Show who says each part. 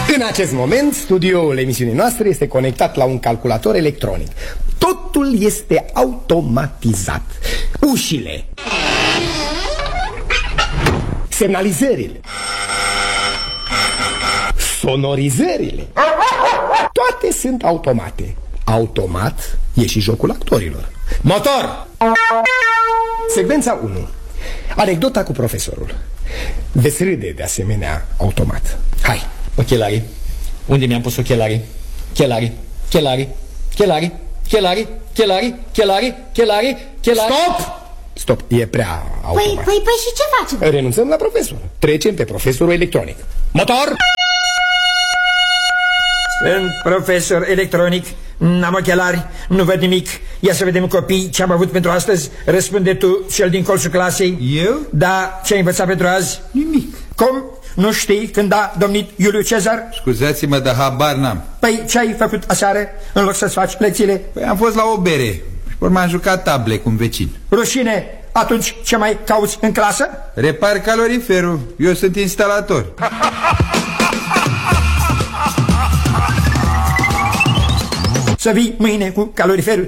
Speaker 1: În acest moment, studioul emisiunii noastre este conectat la un calculator electronic. Totul este automatizat. Ușile, semnalizările, sonorizările, toate sunt automate. Automat e și jocul actorilor. Motor! Secvența 1. Anecdota cu profesorul. Veți râde de asemenea automat. Hai.
Speaker 2: Ochelarii. Unde mi-am pus ochelarii? Chelarii.
Speaker 1: Stop! Stop, e prea automat.
Speaker 3: Păi și ce facem?
Speaker 1: Renunțăm la profesor. Trecem pe profesorul electronic. Motor!
Speaker 4: Sunt profesor electronic, n-am ochelari, nu văd nimic. Ia să vedem, copii, ce am avut pentru astăzi. Răspunde tu, cel din colțul clasei.
Speaker 5: Eu?
Speaker 4: Da, ce ai învățat pentru azi?
Speaker 5: Nimic.
Speaker 4: Cum? Nu știi când a domnit Iuliu Cezar?
Speaker 5: Scuzați-mă, dar habar n-am.
Speaker 4: Păi ce ai făcut aseară în loc să-ți faci lecțiile?
Speaker 5: Păi am fost la o bere și urmă am jucat table cu un vecin.
Speaker 4: Rușine, atunci ce mai cauți în clasă?
Speaker 5: Repar caloriferul, eu sunt instalator.
Speaker 4: Să vii mâine cu caloriferul